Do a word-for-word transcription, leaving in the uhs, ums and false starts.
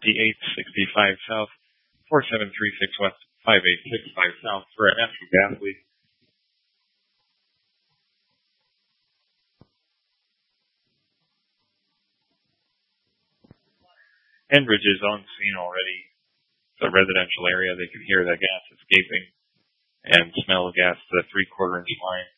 fifty-eight sixty-five south, four seven three six west, five eight six five south for a natural gas leak. Enbridge is on scene already. It's a residential area. They can hear the gas escaping and smell the gas to the three-quarter inch line.